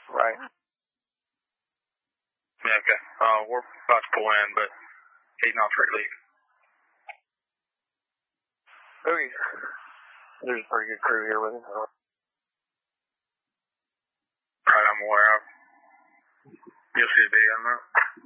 Right. Yeah, okay. We're about to pull in, but he's not free to leave. Okay. There's a pretty good crew here with him. Right, I'm aware of. You'll see the video on that.